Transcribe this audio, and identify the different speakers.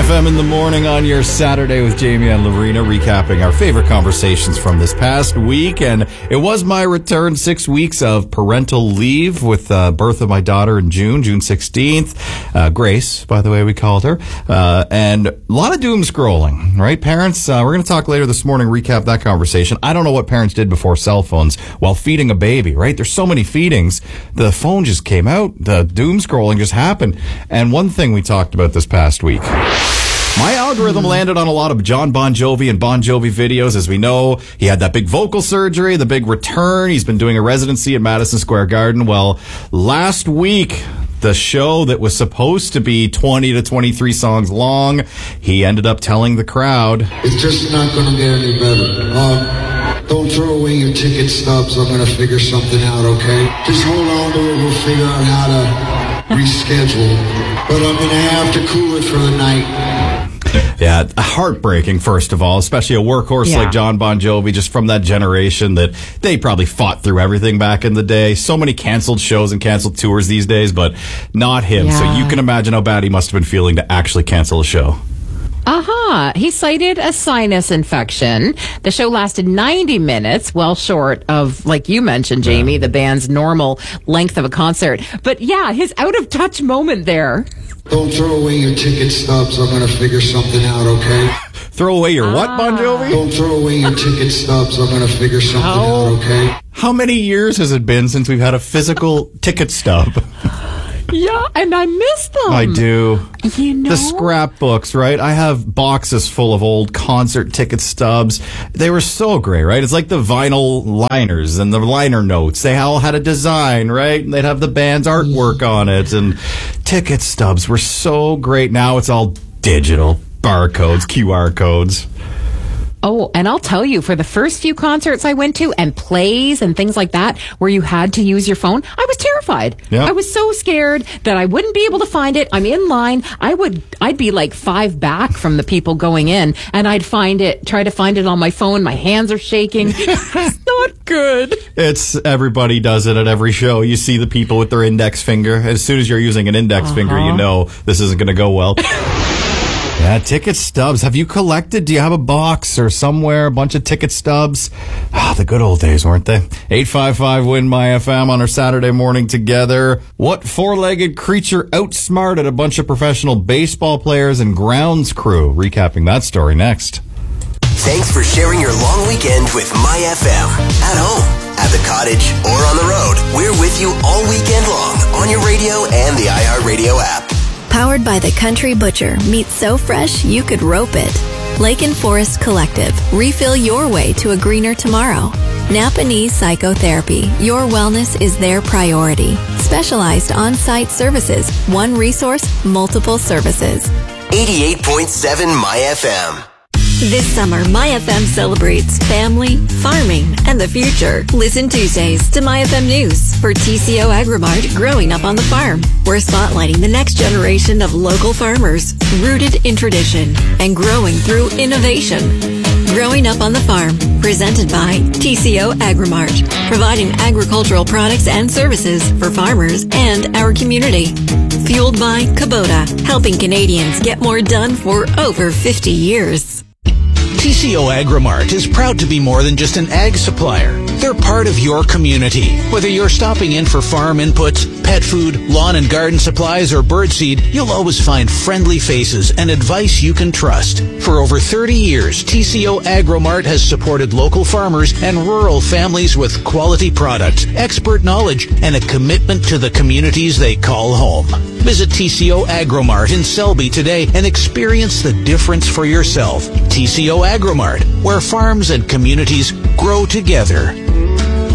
Speaker 1: FM in the morning on your Saturday with Jamie and Lorena, recapping our favorite conversations from this past week. And it was my return, 6 weeks of parental leave with birth of my daughter in June 16th. Grace, by the way, we called her. And a lot of doom scrolling, right? Parents, we're going to talk later this morning, recap that conversation. I don't know what parents did before cell phones while feeding a baby, right? There's so many feedings. The phone just came out. The doom scrolling just happened. And one thing we talked about this past week. My algorithm landed on a lot of John Bon Jovi and Bon Jovi videos. As we know, he had that big vocal surgery, the big return. He's been doing a residency at Madison Square Garden. Well, last week, the show that was supposed to be 20 to 23 songs long, he ended up telling the crowd,
Speaker 2: "It's just not going to get any better. Don't throw away your ticket stubs. I'm going to figure something out, okay? Just hold on to it. We'll figure out how to reschedule. But I'm going to have to cool it for the night."
Speaker 1: Yeah, heartbreaking, first of all, especially a workhorse like John Bon Jovi, just from that generation that they probably fought through everything back in the day. So many canceled shows and canceled tours these days, but not him.
Speaker 3: Yeah.
Speaker 1: So you can imagine how bad he must have been feeling to actually cancel a show.
Speaker 3: He cited a sinus infection. The show lasted 90 minutes, well short of, like you mentioned, Jamie, the band's normal length of a concert. But yeah, his out-of-touch moment there.
Speaker 2: "Don't throw away your ticket stubs. I'm going to figure something out, okay?
Speaker 1: Throw away your what, Bon Jovi?
Speaker 2: Don't throw away your ticket stubs. I'm going to figure something out, okay?"
Speaker 1: How many years has it been since we've had a physical ticket stub?
Speaker 3: Yeah, and I miss them.
Speaker 1: I do.
Speaker 3: You know?
Speaker 1: The scrapbooks, right? I have boxes full of old concert ticket stubs. They were so great, right? It's like the vinyl liners and the liner notes. They all had a design, right? And they'd have the band's artwork on it. And ticket stubs were so great. Now it's all digital. Barcodes, QR codes.
Speaker 3: Oh, and I'll tell you, for the first few concerts I went to and plays and things like that, where you had to use your phone, I was terrified.
Speaker 1: Yeah.
Speaker 3: I was so scared that I wouldn't be able to find it. I'm in line. I'd be like 5 back from the people going in, and I'd try to find it on my phone. My hands are shaking. It's not good.
Speaker 1: Everybody does it at every show. You see the people with their index finger. As soon as you're using an index finger, you know this isn't going to go well. Yeah, ticket stubs. Have you collected? Do you have a box or somewhere a bunch of ticket stubs? The good old days, weren't they? 855-WIN-MY-FM on our Saturday morning together. What four-legged creature outsmarted a bunch of professional baseball players and grounds crew? Recapping that story next.
Speaker 4: Thanks for sharing your long weekend with My FM. At home, at the cottage, or on the road, we're with you all weekend long on your radio and the iHeartRadio app.
Speaker 5: Powered by the Country Butcher. Meat so fresh you could rope it. Lake and Forest Collective. Refill your way to a greener tomorrow. Napa Knee Psychotherapy. Your wellness is their priority. Specialized on-site services. One resource, multiple services.
Speaker 4: 88.7 My FM.
Speaker 5: This summer, My FM celebrates family, farming, and the future. Listen Tuesdays to My FM News for TCO Agromart Growing Up on the Farm. We're spotlighting the next generation of local farmers, rooted in tradition and growing through innovation. Growing Up on the Farm, presented by TCO Agromart, providing agricultural products and services for farmers and our community. Fueled by Kubota, helping Canadians get more done for over 50 years.
Speaker 6: TCO Agromart is proud to be more than just an ag supplier. They're part of your community. Whether you're stopping in for farm inputs, pet food, lawn and garden supplies, or birdseed, you'll always find friendly faces and advice you can trust. For over 30 years, TCO Agromart has supported local farmers and rural families with quality products, expert knowledge, and a commitment to the communities they call home. Visit TCO Agromart in Selby today and experience the difference for yourself. TCO Agromart, where farms and communities grow together.